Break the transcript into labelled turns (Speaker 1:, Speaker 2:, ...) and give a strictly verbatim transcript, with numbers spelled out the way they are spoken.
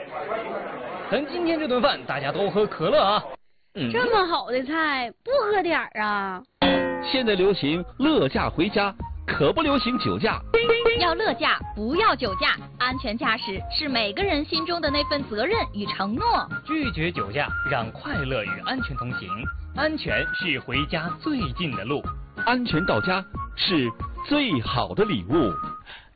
Speaker 1: 等今天这顿饭，大家都喝可乐啊。
Speaker 2: 嗯、这么好的菜，不喝点儿啊？
Speaker 3: 现在流行乐驾回家，可不流行酒驾。
Speaker 4: 要乐驾，不要酒驾。安全驾驶是每个人心中的那份责任与承诺。
Speaker 1: 拒绝酒驾，让快乐与安全同行。安全是回家最近的路，
Speaker 3: 安全到家是最好的礼物。